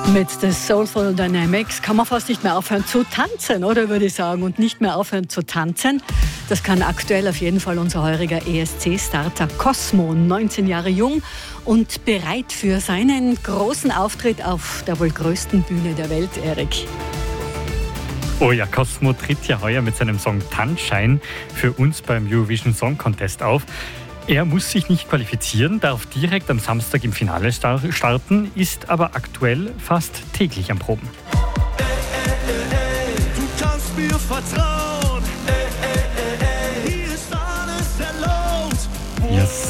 Mit The Soulful Dynamics kann man fast nicht mehr aufhören zu tanzen, oder würde ich sagen, und nicht mehr aufhören zu tanzen. Das kann aktuell auf jeden Fall unser heuriger ESC-Starter Cosmo, 19 Jahre jung und bereit für seinen großen Auftritt auf der wohl größten Bühne der Welt, Erik. Oh ja, Cosmo tritt ja heuer mit seinem Song Tanzschein für uns beim Eurovision Song Contest auf. Er muss sich nicht qualifizieren, darf direkt am Samstag im Finale starten, ist aber aktuell fast täglich am Proben. Du kannst mir vertrauen. Hier ist alles erlaubt. Yes.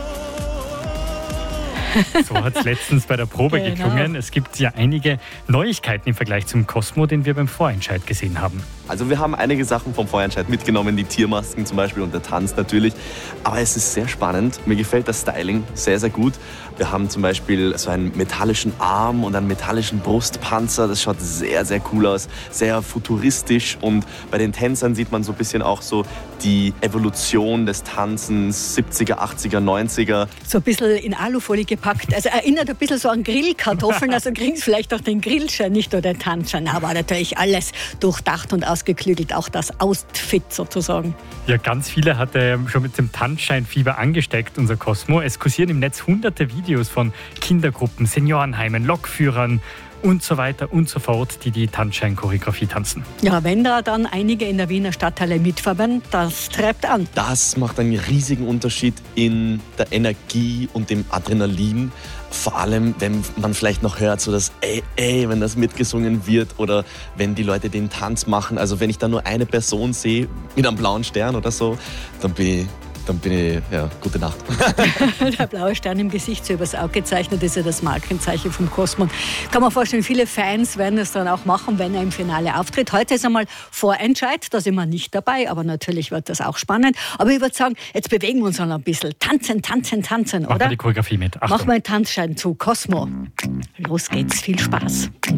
So hat es letztens bei der Probe geklungen. Es gibt ja einige Neuigkeiten im Vergleich zum Cosmo, den wir beim Vorentscheid gesehen haben. Also wir haben einige Sachen vom Vorentscheid mitgenommen, die Tiermasken zum Beispiel und der Tanz natürlich. Aber es ist sehr spannend. Mir gefällt das Styling sehr, sehr gut. Wir haben zum Beispiel so einen metallischen Arm und einen metallischen Brustpanzer. Das schaut sehr, sehr cool aus, sehr futuristisch. Und bei den Tänzern sieht man so ein bisschen auch so die Evolution des Tanzens, 70er, 80er, 90er. So ein bisschen in Alufolie gepackt. Also erinnert ein bisschen so an Grillkartoffeln. Also kriegen Sie vielleicht auch den Grillschein, nicht nur den Tanzschein. Aber natürlich alles durchdacht und ausgeklügelt. Auch das Outfit sozusagen. Ja, ganz viele hat er schon mit dem Tanzscheinfieber angesteckt, unser Cosmo. Es kursieren im Netz hunderte Videos von Kindergruppen, Seniorenheimen, Lokführern und so weiter und so fort, die Tanzschein-Choreografie tanzen. Ja, wenn da dann einige in der Wiener Stadthalle mitfahren, das treibt an. Das macht einen riesigen Unterschied in der Energie und dem Adrenalin. Vor allem, wenn man vielleicht noch hört, so das wenn das mitgesungen wird oder wenn die Leute den Tanz machen. Also wenn ich da nur eine Person sehe mit einem blauen Stern oder so, dann bin ich, gute Nacht. Der blaue Stern im Gesicht, so übers Auge gezeichnet, ist ja das Markenzeichen vom Cosmo. Kann man vorstellen, viele Fans werden es dann auch machen, wenn er im Finale auftritt. Heute ist einmal Vorentscheid, da sind wir nicht dabei, aber natürlich wird das auch spannend. Aber ich würde sagen, jetzt bewegen wir uns noch ein bisschen. Tanzen, oder? Machen wir die Choreografie mit. Achtung. Mach mal einen Tanzschein zu Cosmo. Los geht's, viel Spaß.